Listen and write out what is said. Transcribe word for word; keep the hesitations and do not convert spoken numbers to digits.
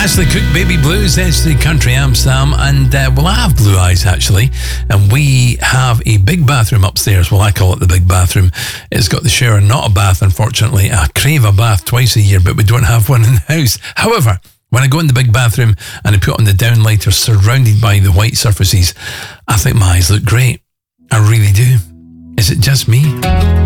Ashley Cook, Baby Blues, Edge to Country Amsterdam, and uh, well, I have blue eyes actually, and we have a big bathroom upstairs. Well, I call it the big bathroom. It's got the shower, not a bath, unfortunately. I crave a bath twice a year, but we don't have one in the house. However, when I go in the big bathroom and I put on the downlighter surrounded by the white surfaces, I think my eyes look great. I really do. Is it just me?